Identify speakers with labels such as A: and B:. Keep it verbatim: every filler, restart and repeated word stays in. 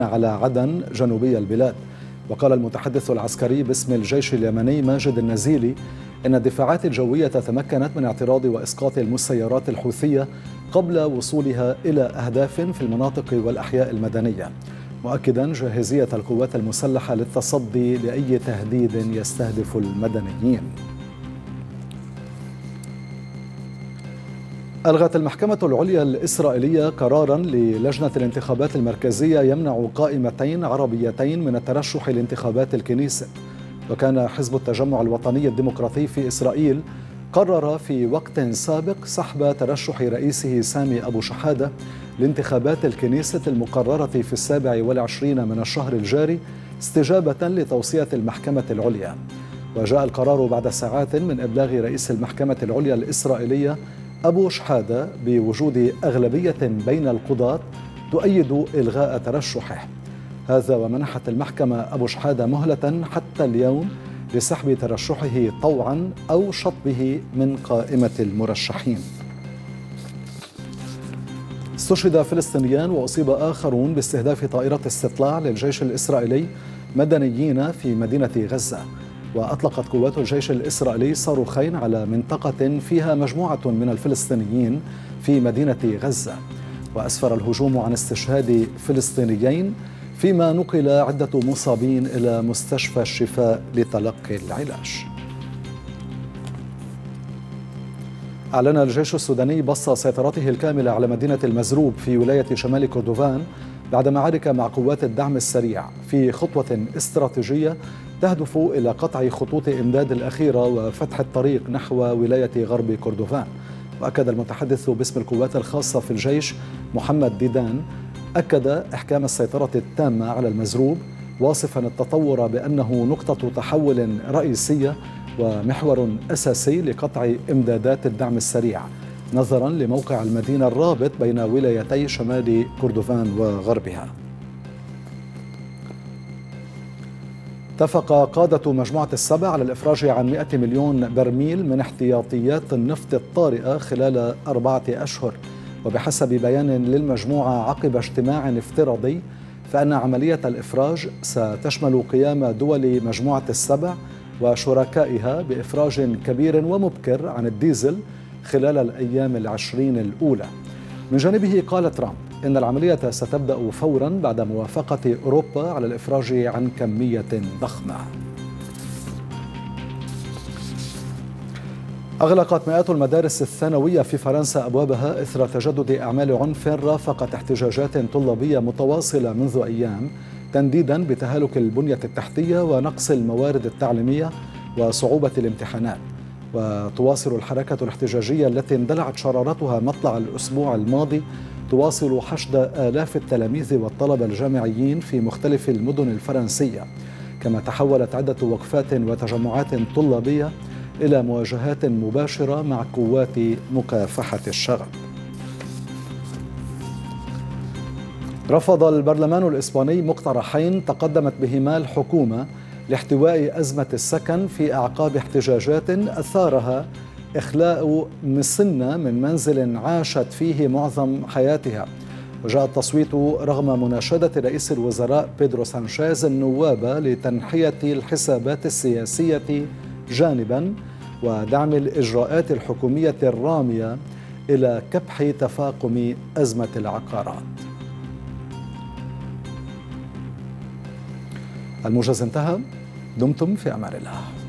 A: على عدن جنوبي البلاد. وقال المتحدث العسكري باسم الجيش اليمني ماجد النزيلي إن الدفاعات الجوية تمكنت من اعتراض وإسقاط المسيرات الحوثية قبل وصولها إلى أهداف في المناطق والأحياء المدنية، مؤكدا جاهزية القوات المسلحة للتصدي لأي تهديد يستهدف المدنيين. ألغت المحكمة العليا الإسرائيلية قراراً للجنة الانتخابات المركزية يمنع قائمتين عربيتين من الترشح لانتخابات الكنيست. وكان حزب التجمع الوطني الديمقراطي في إسرائيل قرر في وقت سابق سحب ترشح رئيسه سامي أبو شحادة لانتخابات الكنيست المقررة في السابع والعشرين من الشهر الجاري استجابة لتوصية المحكمة العليا. وجاء القرار بعد ساعات من إبلاغ رئيس المحكمة العليا الإسرائيلية أبو شحادة بوجود أغلبية بين القضاة تؤيد إلغاء ترشحه. هذا ومنحت المحكمة أبو شحادة مهلة حتى اليوم لسحب ترشحه طوعا أو شطبه من قائمة المرشحين. استشهد فلسطينيان وأصيب آخرون باستهداف طائرة استطلاع للجيش الإسرائيلي مدنيين في مدينة غزة. وأطلقت قوات الجيش الإسرائيلي صاروخين على منطقة فيها مجموعة من الفلسطينيين في مدينة غزة. وأسفر الهجوم عن استشهاد فلسطينيين، فيما نقل عدة مصابين إلى مستشفى الشفاء لتلقي العلاج. أعلن الجيش السوداني بسط سيطرته الكاملة على مدينة المزروب في ولاية شمال كردفان بعد معارك مع قوات الدعم السريع في خطوة استراتيجية تهدف إلى قطع خطوط إمداد الأخيرة وفتح الطريق نحو ولاية غرب كردفان. وأكد المتحدث باسم القوات الخاصة في الجيش محمد ديدان أكد إحكام السيطرة التامة على المزروب، واصفا التطور بأنه نقطة تحول رئيسية ومحور أساسي لقطع إمدادات الدعم السريع، نظرا لموقع المدينة الرابط بين ولايتي شمال كردفان وغربها. اتفق قادة مجموعة السبع على الإفراج عن مئة مليون برميل من احتياطيات النفط الطارئة خلال أربعة أشهر. وبحسب بيان للمجموعة عقب اجتماع افتراضي، فإن عملية الإفراج ستشمل قيام دول مجموعة السبع وشركائها بإفراج كبير ومبكر عن الديزل خلال الأيام العشرين الأولى. من جانبه قال ترامب إن العملية ستبدأ فورا بعد موافقة أوروبا على الإفراج عن كمية ضخمة. أغلقت مئات المدارس الثانوية في فرنسا أبوابها إثر تجدد أعمال عنف رافقت احتجاجات طلابية متواصلة منذ أيام، تنديدا بتهالك البنية التحتية ونقص الموارد التعليمية وصعوبة الامتحانات. وتواصل الحركة الاحتجاجية التي اندلعت شرارتها مطلع الأسبوع الماضي تواصل حشد آلاف التلاميذ والطلبة الجامعيين في مختلف المدن الفرنسية، كما تحولت عدة وقفات وتجمعات طلابية إلى مواجهات مباشرة مع قوات مكافحة الشغب. رفض البرلمان الإسباني مقترحين تقدمت بهما الحكومة لاحتواء أزمة السكن في أعقاب احتجاجات أثارها إخلاء مسنة من منزل عاشت فيه معظم حياتها. وجاء التصويت رغم مناشدة رئيس الوزراء بيدرو سانشيز النواب لتنحية الحسابات السياسية جانبا ودعم الإجراءات الحكومية الرامية إلى كبح تفاقم أزمة العقارات. الموجز انتهى، دمتم في أمان الله.